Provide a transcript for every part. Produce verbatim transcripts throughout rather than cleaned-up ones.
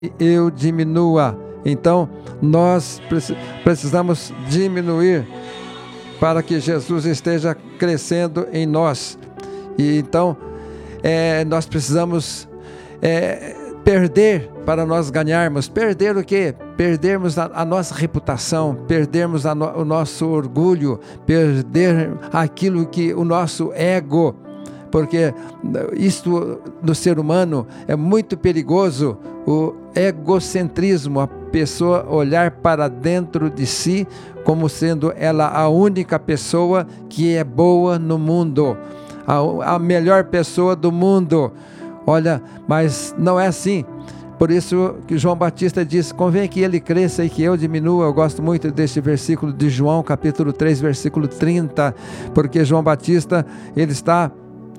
eu diminua. Então, nós precisamos diminuir para que Jesus esteja crescendo em nós. E então, é, nós precisamos é, perder para nós ganharmos. Perder o quê? Perdermos a, a nossa reputação, perdermos a no, o nosso orgulho, perder aquilo que o nosso ego, porque isto do ser humano é muito perigoso, o egocentrismo, a pessoa olhar para dentro de si como sendo ela a única pessoa que é boa no mundo, a, a melhor pessoa do mundo. Olha, mas não é assim. Por isso que João Batista diz: convém que ele cresça e que eu diminua. Eu gosto muito deste versículo de João, capítulo três, versículo trinta, porque João Batista, ele está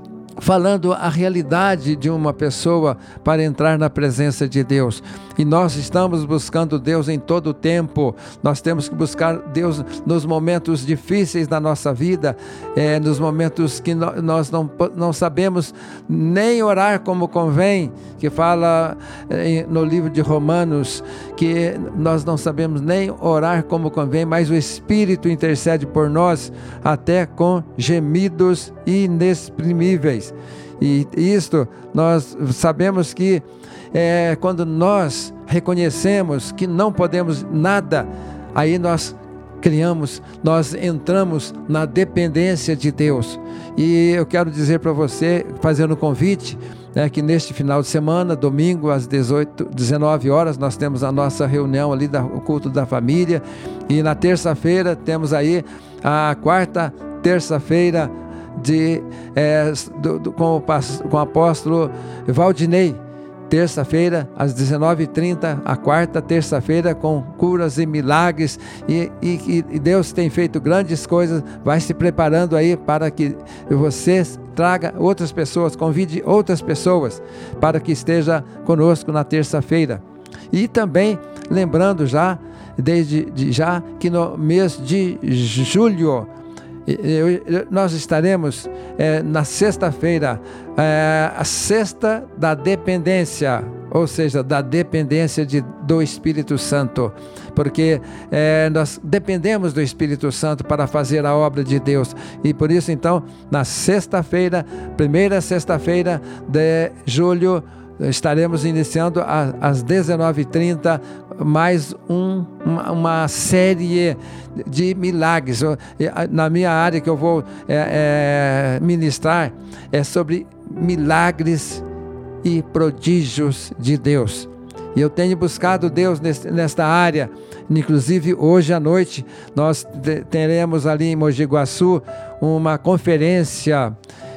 falando a realidade de uma pessoa para entrar na presença de Deus. E nós estamos buscando Deus em todo o tempo. Nós temos que buscar Deus nos momentos difíceis da nossa vida, é, nos momentos que no, nós não, não sabemos nem orar como convém, que fala é, no livro de Romanos, que nós não sabemos nem orar como convém, mas o Espírito intercede por nós até com gemidos inexprimíveis. E isto nós sabemos que é, quando nós reconhecemos que não podemos nada, aí nós criamos, nós entramos na dependência de Deus. E eu quero dizer para você, fazendo um convite, né, que neste final de semana, domingo às dezoito, dezenove horas, nós temos a nossa reunião ali, da, o culto da família, e na terça-feira temos aí a quarta terça-feira de, é, do, do, com, o, com o apóstolo Valdinei, terça-feira às dezenove e trinta, a quarta terça-feira com curas e milagres, e, e, e Deus tem feito grandes coisas. Vai se preparando aí para que você traga outras pessoas, convide outras pessoas para que esteja conosco na terça-feira. E também lembrando já, desde de já, que no mês de julho, Eu, eu, nós estaremos é, na sexta-feira, é, a sexta da dependência, ou seja, da dependência de, do Espírito Santo, porque é, nós dependemos do Espírito Santo para fazer a obra de Deus. E por isso, então, na sexta-feira, primeira sexta-feira de julho, estaremos iniciando às dezenove e trinta mais um, uma, uma série de milagres. Na minha área que eu vou é, é, ministrar é sobre milagres e prodígios de Deus. E eu tenho buscado Deus nesse, nesta área. Inclusive hoje à noite nós teremos ali em Mogi Guaçu uma conferência,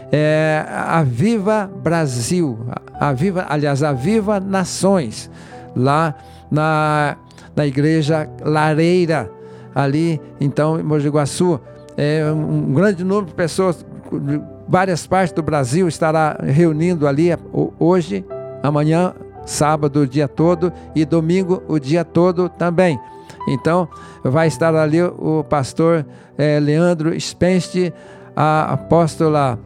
É, a Viva Brasil, a Viva, aliás, a Viva Nações, lá na, na igreja Lareira, ali, então, em Mogi Guaçu, é, um grande número de pessoas de várias partes do Brasil estará reunindo ali hoje, amanhã, sábado o dia todo e domingo o dia todo também. Então, vai estar ali o pastor é, Leandro Spence, a apóstola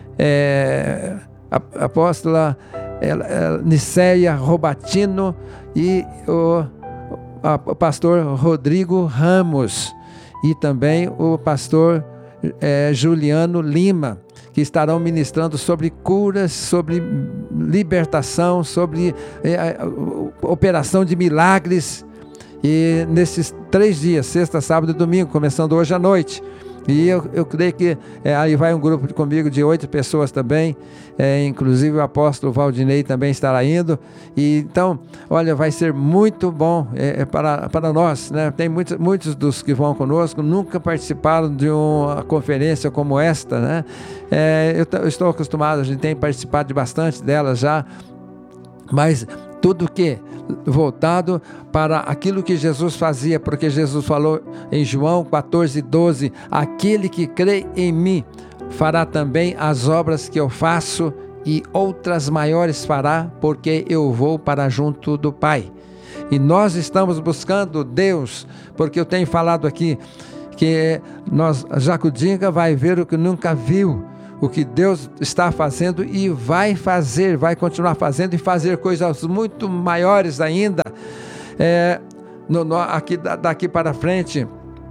É, a, a apóstola é, é, Niceia Robatino e o, a, o pastor Rodrigo Ramos, e também o pastor é, Juliano Lima, que estarão ministrando sobre curas, sobre libertação, sobre é, operação de milagres, e nesses três dias, sexta, sábado e domingo, começando hoje à noite. E eu, eu creio que é, aí vai um grupo de, comigo de oito pessoas também, é, inclusive o apóstolo Valdinei também estará indo. E então, olha, vai ser muito bom é, é para, para nós, né? Tem muitos, muitos dos que vão conosco nunca participaram de uma conferência como esta, né? É, eu, eu estou acostumado, a gente tem participado de bastante delas já, mas tudo que voltado para aquilo que Jesus fazia, porque Jesus falou em João quatorze, doze, aquele que crê em mim fará também as obras que eu faço, e outras maiores fará, porque eu vou para junto do Pai. E nós estamos buscando Deus, porque eu tenho falado aqui que nós, Jacudinga vai ver o que nunca viu, o que Deus está fazendo e vai fazer, vai continuar fazendo e fazer coisas muito maiores ainda. É, no, no, aqui, daqui para frente,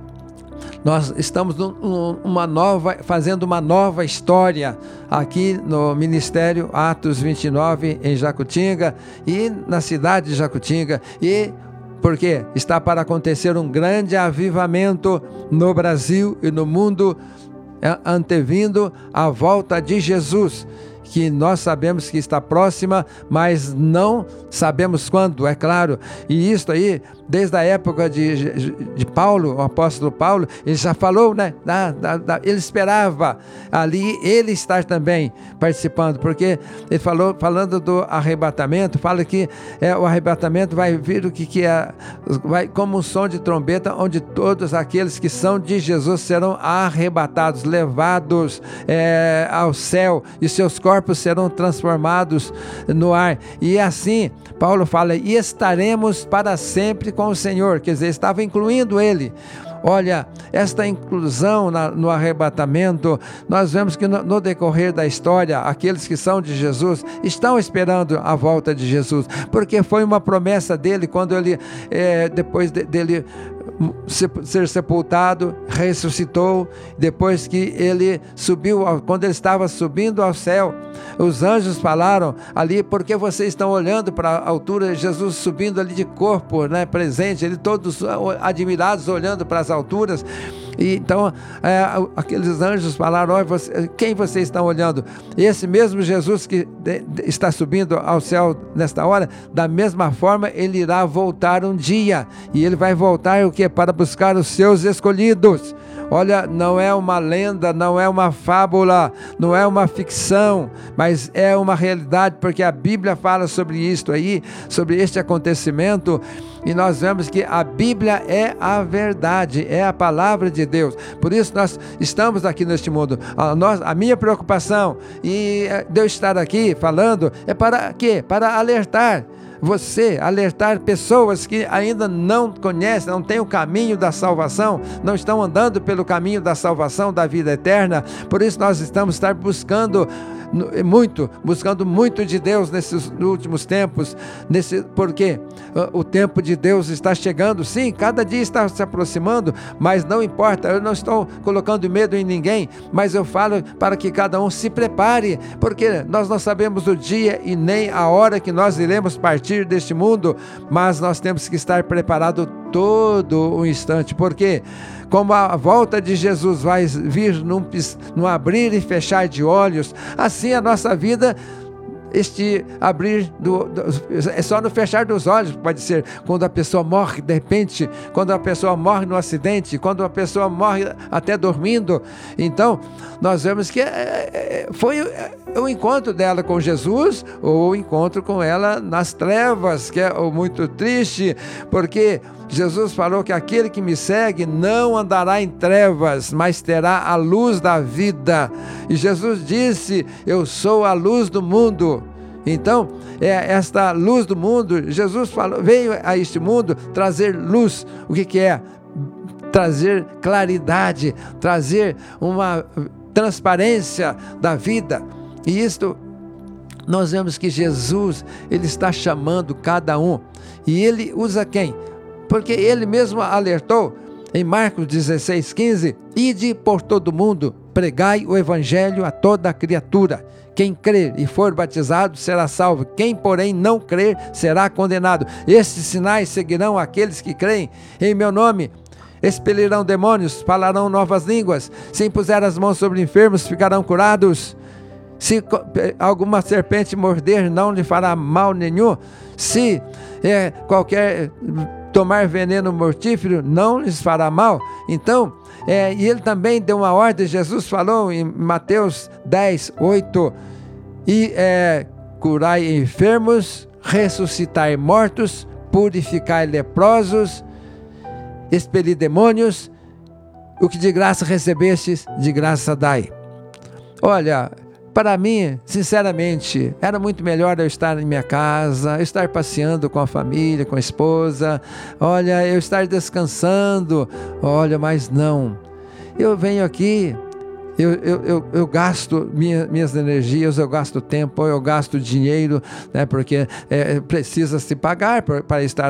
nós estamos num, uma nova, fazendo uma nova história aqui no Ministério Atos vinte e nove em Jacutinga e na cidade de Jacutinga. E porque está para acontecer um grande avivamento no Brasil e no mundo, antevindo a volta de Jesus, que nós sabemos que está próxima, mas não sabemos quando, é claro. E isso aí, desde a época de, de Paulo, o apóstolo Paulo, ele já falou, né? Da, da, da, ele esperava ali ele estar também participando, porque ele falou, falando do arrebatamento, fala que é, o arrebatamento vai vir o que, que é, vai como um som de trombeta, onde todos aqueles que são de Jesus serão arrebatados, levados é, ao céu, e seus corpos serão transformados no ar. E assim, Paulo fala, e estaremos para sempre com o Senhor, quer dizer, estava incluindo ele. Olha, esta inclusão na, no arrebatamento, nós vemos que no, no decorrer da história, aqueles que são de Jesus estão esperando a volta de Jesus, porque foi uma promessa dele quando ele, é, depois de, dele ser sepultado, ressuscitou, depois que ele subiu, quando ele estava subindo ao céu, os anjos falaram ali, porque vocês estão olhando para a altura, Jesus subindo ali de corpo, né, presente, ele todos admirados olhando para as alturas. E então é, aqueles anjos falaram, olha, você, quem vocês estão olhando? Esse mesmo Jesus que de, de, está subindo ao céu nesta hora, da mesma forma ele irá voltar um dia, e ele vai voltar o que? Para buscar os seus escolhidos. Olha, não é uma lenda, não é uma fábula, não é uma ficção, mas é uma realidade, porque a Bíblia fala sobre isto aí, sobre este acontecimento, e nós vemos que a Bíblia é a verdade, é a palavra de Deus. Por isso nós estamos aqui neste mundo. A, nós, a minha preocupação e de eu estar aqui falando é para quê? Para alertar você, alertar pessoas que ainda não conhecem, não têm o caminho da salvação, não estão andando pelo caminho da salvação, da vida eterna. Por isso nós estamos estar buscando muito, buscando muito de Deus nesses últimos tempos, nesse, porque o tempo de Deus está chegando, sim, cada dia está se aproximando, mas não importa, eu não estou colocando medo em ninguém, mas eu falo para que cada um se prepare, porque nós não sabemos o dia e nem a hora que nós iremos partir deste mundo, mas nós temos que estar preparados todo o instante, porque como a volta de Jesus vai vir num, num abrir e fechar de olhos, assim a nossa vida, este abrir, do, do, é só no fechar dos olhos, pode ser quando a pessoa morre de repente, quando a pessoa morre no acidente, quando a pessoa morre até dormindo. Então nós vemos que é, foi o encontro dela com Jesus, ou o encontro com ela nas trevas, que é muito triste, porque Jesus falou que aquele que me segue não andará em trevas, mas terá a luz da vida. E Jesus disse, eu sou a luz do mundo. Então, é esta luz do mundo, Jesus falou, veio a este mundo trazer luz. O que que é? Trazer claridade, trazer uma transparência da vida. E isto, nós vemos que Jesus, ele está chamando cada um. E ele usa quem? Porque ele mesmo alertou em Marcos dezesseis, quinze, ide por todo mundo, pregai o evangelho a toda criatura. Quem crer e for batizado será salvo, quem porém não crer será condenado. Estes sinais seguirão aqueles que creem em meu nome. Expelirão demônios, falarão novas línguas, se impuser as mãos sobre enfermos ficarão curados. Se alguma serpente morder, não lhe fará mal nenhum. Se é, qualquer tomar veneno mortífero, não lhes fará mal. Então, é, e ele também deu uma ordem, Jesus falou em Mateus dez, oito, e é, curai enfermos, ressuscitai mortos, purificai leprosos, expelir demônios, o que de graça recebestes, de graça dai. Olha, para mim, sinceramente, era muito melhor eu estar em minha casa, eu estar passeando com a família, com a esposa, olha, eu estar descansando, olha, mas não. Eu venho aqui Eu, eu, eu, eu gasto minha, minhas energias, eu gasto tempo, eu gasto dinheiro, né, porque é, precisa se pagar para estar